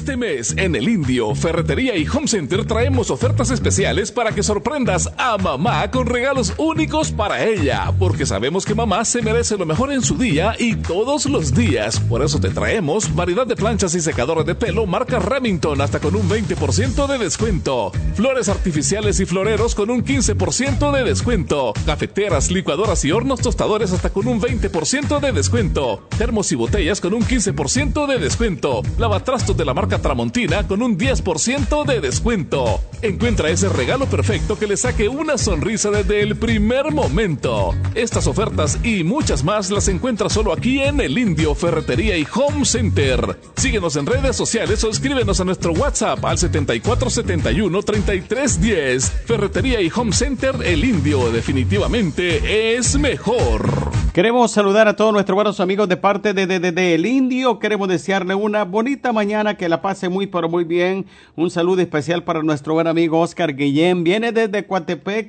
Este mes en El Indio, Ferretería y Home Center traemos ofertas especiales para que sorprendas a mamá con regalos únicos para ella, porque sabemos que mamá se merece lo mejor en su día y todos los días. Por eso te traemos variedad de planchas y secadores de pelo marca Remington hasta con un 20% de descuento. Flores artificiales y floreros con un 15% de descuento. Cafeteras, licuadoras y hornos tostadores hasta con un 20% de descuento. Termos y botellas con un 15% de descuento. Lavatrastos de la marca Tramontina con un 10% de descuento. Encuentra ese regalo perfecto que le saque una sonrisa desde el primer momento. Estas ofertas y muchas más las encuentras solo aquí en El Indio, Ferretería y Home Center. Síguenos en redes sociales o escríbenos a nuestro WhatsApp al 7471-3310. Ferretería y Home Center El Indio definitivamente es mejor. Queremos saludar a todos nuestros buenos amigos de parte de El Indio. Queremos desearle una bonita mañana, que la pase muy pero muy bien. Un saludo especial para nuestro buen amigo Oscar Guillén. Viene desde Coatepec